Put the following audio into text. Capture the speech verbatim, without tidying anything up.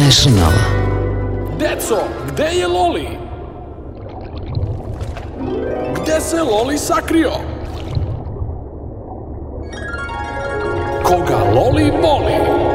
International. Deco, gde je Loli? Gde se Loli sakrio? Koga Loli boli?